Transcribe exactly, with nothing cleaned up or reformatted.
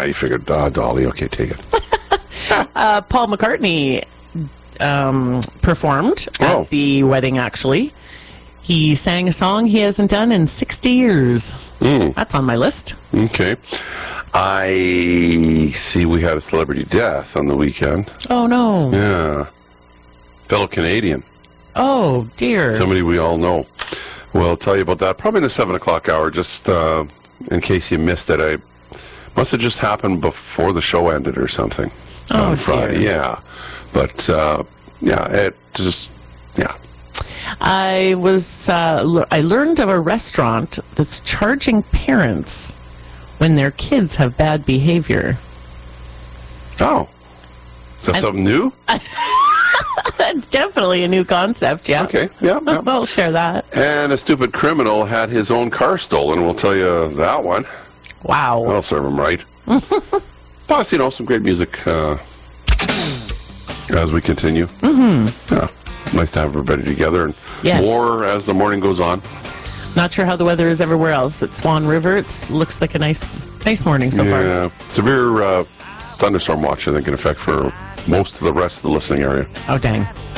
you figured, ah, Dolly, okay, take it. uh, Paul McCartney um, performed at Oh. the wedding, actually. He sang a song he hasn't done in sixty years. Mm. That's on my list. Okay. I see we had a celebrity death on the weekend. Oh, no. Yeah. Fellow Canadian. Oh, dear. Somebody we all know. We'll tell you about that probably in the seven o'clock hour, just uh, in case you missed it. I must have just happened before the show ended or something Oh, on Friday. dear. Yeah. But, uh, yeah, it just, yeah. I was, uh, l- I learned of a restaurant that's charging parents when their kids have bad behavior. Oh. Is that I- something new? That's definitely a new concept, yeah. Okay, yeah, yeah. I'll share that. And a stupid criminal had his own car stolen. We'll tell you that one. Wow. That'll serve him right. Plus, you know, some great music uh, as we continue. Mm-hmm. Yeah. Nice to have everybody together. And Yes. more as the morning goes on. Not sure how the weather is everywhere else. At Swan River, it looks like a nice nice morning so far. Yeah. Severe uh, thunderstorm watch, I think, in effect for most of the rest of the listening area. Oh, dang.